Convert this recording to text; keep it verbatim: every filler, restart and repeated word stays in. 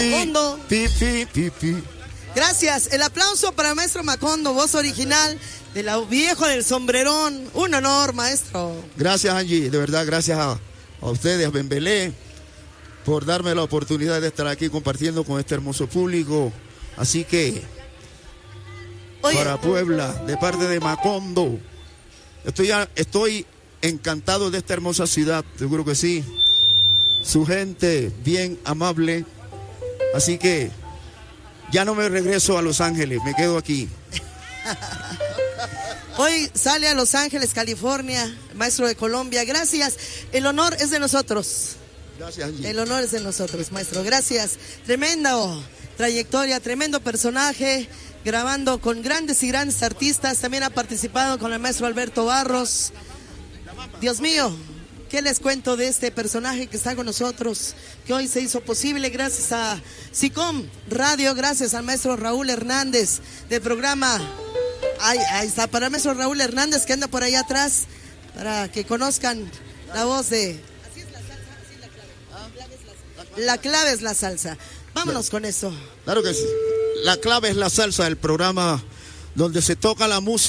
Macondo. Pi, pi, pi, pi. Gracias. El aplauso para el maestro Macondo, voz original de la viejo del sombrerón. Un honor, maestro. Gracias, Angie. De verdad, gracias a, a ustedes, a Bembelé, por darme la oportunidad de estar aquí compartiendo con este hermoso público. Así que, Oye. para Puebla, de parte de Macondo, estoy, estoy encantado de esta hermosa ciudad, seguro que sí. Su gente bien amable. Así que ya no me regreso a Los Ángeles, me quedo aquí. Hoy sale a Los Ángeles, California, maestro de Colombia. Gracias. El honor es de nosotros. Gracias, Angie. El honor es de nosotros, maestro. Gracias. Tremenda trayectoria, tremendo personaje, grabando con grandes y grandes artistas. También ha participado con el maestro Alberto Barros. Dios mío, ¿qué les cuento de este personaje que está con nosotros? Que hoy se hizo posible gracias a SICOM Radio, gracias al maestro Raúl Hernández del programa. Ahí, ahí está, para el maestro Raúl Hernández que anda por ahí atrás, para que conozcan la voz de... La clave es la salsa. Vámonos con eso. Claro que sí. La clave es la salsa, el programa donde se toca la música.